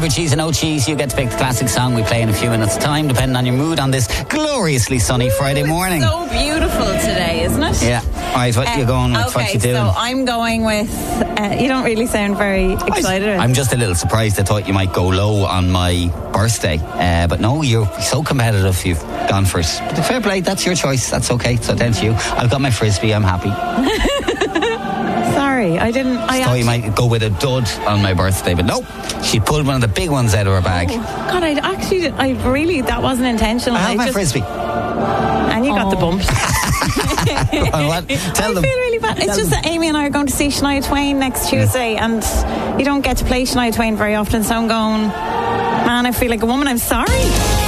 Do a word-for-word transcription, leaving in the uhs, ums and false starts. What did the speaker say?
Remember, cheese and no cheese, you get to pick the classic song we play in a few minutes' time, depending on your mood on this gloriously sunny Friday morning. It's so beautiful today, isn't it? Yeah. All right, what uh, you going with? Okay, what you doing? so I'm going with... Uh, you don't really sound very excited. I, I'm just a little surprised. I thought you might go low on my birthday. Uh, but no, you're so competitive. You've gone for it. But fair play, that's your choice. That's okay. So down to you. I've got my Frisbee. I'm happy. Sorry, I didn't... I thought you might go with a dud on my birthday, but nope. She pulled one of the big ones out of her bag. Oh, God, I actually... Did, I really... That wasn't intentional. I have I my just, Frisbee. And you oh. got the bumps. On, what? Tell I them. feel really bad. It's Tell just them. that Amy and I are going to see Shania Twain next Tuesday, yeah. and you don't get to play Shania Twain very often, so I'm going, man, I feel like a woman. I'm sorry.